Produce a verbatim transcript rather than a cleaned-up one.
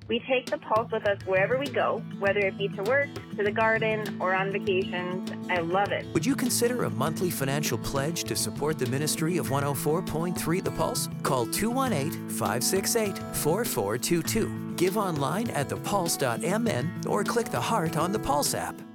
We take the Pulse with us wherever we go, whether it be to work, to the garden, or on vacations. I love it. Would you consider a monthly financial pledge to support the ministry of one oh four point three The Pulse? Call two one eight, five six eight, four four two two. Give online at the pulse dot m n or click the heart on the Pulse app.